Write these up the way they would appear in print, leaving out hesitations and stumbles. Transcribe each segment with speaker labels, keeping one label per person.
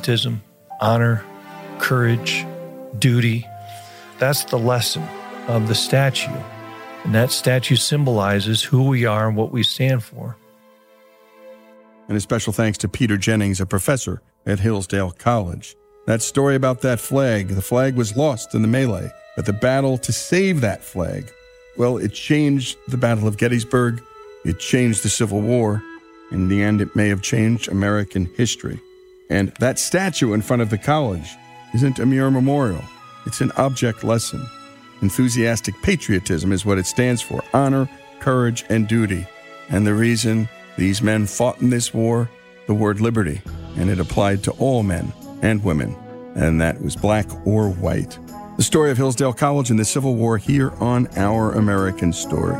Speaker 1: patriotism, honor, courage, duty. That's the lesson of the statue. And that statue symbolizes who we are and what we stand for.
Speaker 2: And a special thanks to Peter Jennings, a professor at Hillsdale College. That story about that flag, the flag was lost in the melee, but the battle to save that flag, well, it changed the Battle of Gettysburg, it changed the Civil War. In the end, it may have changed American history. And that statue in front of the college isn't a mere memorial. It's an object lesson. Enthusiastic patriotism is what it stands for: honor, courage, and duty. And the reason these men fought in this war, the word liberty, and it applied to all men and women, and that was black or white. The story of Hillsdale College and the Civil War here on Our American Stories.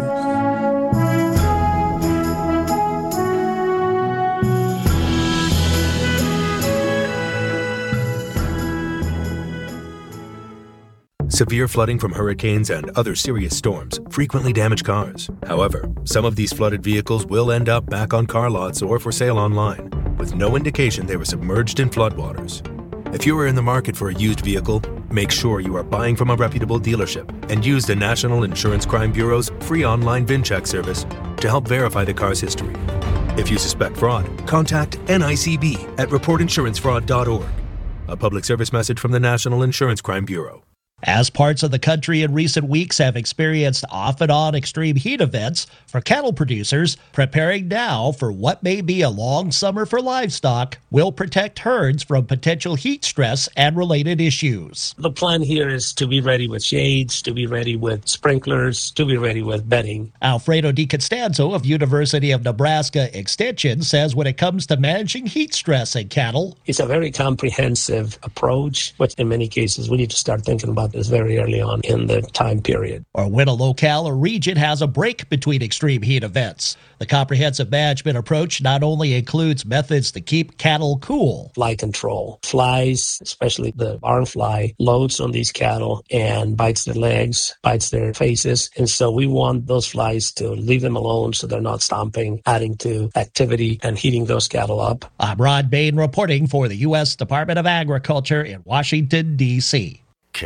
Speaker 3: Severe flooding from hurricanes and other serious storms frequently damage cars. However, some of these flooded vehicles will end up back on car lots or for sale online, with no indication they were submerged in floodwaters. If you are in the market for a used vehicle, make sure you are buying from a reputable dealership and use the National Insurance Crime Bureau's free online VIN check service to help verify the car's history. If you suspect fraud, contact NICB at reportinsurancefraud.org. A public service message from the National Insurance Crime Bureau.
Speaker 4: As parts of the country in recent weeks have experienced off-and-on extreme heat events for cattle producers, preparing now for what may be a long summer for livestock will protect herds from potential heat stress and related issues.
Speaker 5: The plan here is to be ready with shades, to be ready with sprinklers, to be ready with bedding.
Speaker 4: Alfredo DiCostanzo of University of Nebraska Extension says when it comes to managing heat stress in cattle,
Speaker 5: it's a very comprehensive approach, but in many cases we need to start thinking about this very early on in the time period.
Speaker 4: Or when a locale or region has a break between extreme heat events. The comprehensive management approach not only includes methods to keep cattle cool.
Speaker 5: Fly control. Flies, especially the barn fly, loads on these cattle and bites their legs, bites their faces. And so we want those flies to leave them alone so they're not stomping, adding to activity and heating those cattle up.
Speaker 4: I'm Rod Bain reporting for the U.S. Department of Agriculture in Washington, D.C.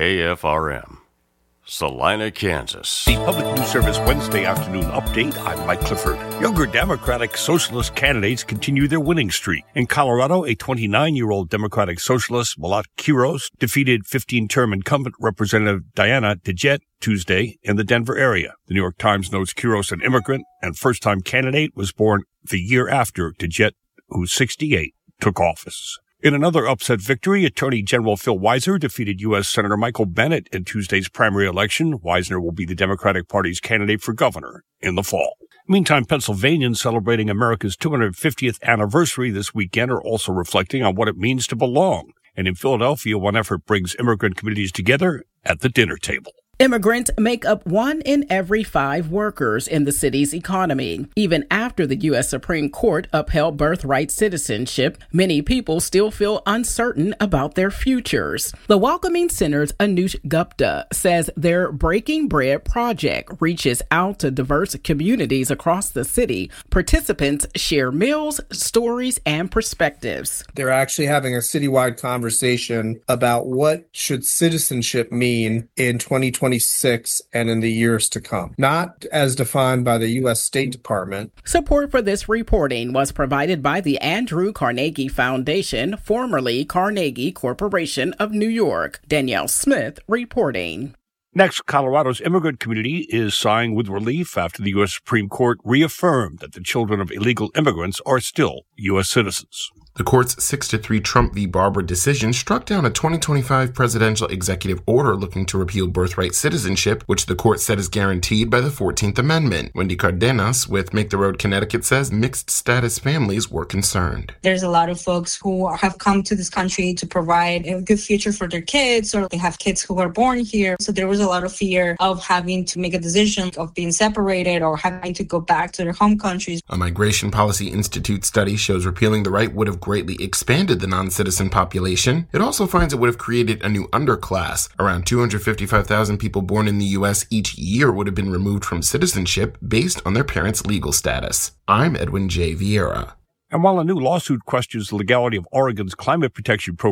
Speaker 6: KFRM, Salina, Kansas.
Speaker 7: The Public News Service Wednesday afternoon update. I'm Mike Clifford. Younger Democratic Socialist candidates continue their winning streak. In Colorado, a 29-year-old Democratic Socialist, Malat Quiros, defeated 15-term incumbent Representative Diana DeJet Tuesday in the Denver area. The New York Times notes Quiros, an immigrant and first-time candidate, was born the year after DeJet, who's 68, took office. In another upset victory, Attorney General Phil Weiser defeated U.S. Senator Michael Bennet in Tuesday's primary election. Weiser will be the Democratic Party's candidate for governor in the fall. Meantime, Pennsylvanians celebrating America's 250th anniversary this weekend are also reflecting on what it means to belong. And in Philadelphia, one effort brings immigrant communities together at the dinner table.
Speaker 8: Immigrants make up 1 in every 5 workers in the city's economy. Even after the U.S. Supreme Court upheld birthright citizenship, many people still feel uncertain about their futures. The Welcoming Center's Anush Gupta says their Breaking Bread project reaches out to diverse communities across the city. Participants share meals, stories, and perspectives.
Speaker 9: They're actually having a citywide conversation about what should citizenship mean in 2026 and in the years to come, not as defined by the U.S. State Department.
Speaker 8: Support for this reporting was provided by the Andrew Carnegie Foundation, formerly Carnegie Corporation of New York. Danielle Smith reporting.
Speaker 7: Next, Colorado's immigrant community is sighing with relief after the U.S. Supreme Court reaffirmed that the children of illegal immigrants are still U.S. citizens.
Speaker 10: The court's 6-3 Trump v. Barber decision struck down a 2025 presidential executive order looking to repeal birthright citizenship, which the court said is guaranteed by the 14th Amendment. Wendy Cardenas with Make the Road Connecticut says mixed-status families were concerned.
Speaker 11: There's a lot of folks who have come to this country to provide a good future for their kids, or they have kids who were born here. So there was a lot of fear of having to make a decision of being separated or having to go back to their home countries.
Speaker 10: A Migration Policy Institute study shows repealing the right would have greatly expanded the non-citizen population. It also finds it would have created a new underclass. Around 255,000 people born in the U.S. each year would have been removed from citizenship based on their parents' legal status. I'm Edwin J. Vieira.
Speaker 7: And while a new lawsuit questions the legality of Oregon's climate protection program,